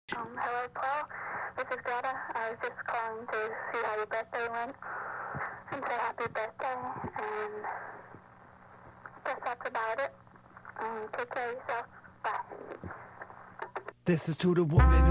Hello, Paul. This is Greta. I was just calling to see how your birthday went and say happy birthday. And I guess that's about it. Take care of yourself. Bye. This is to the woman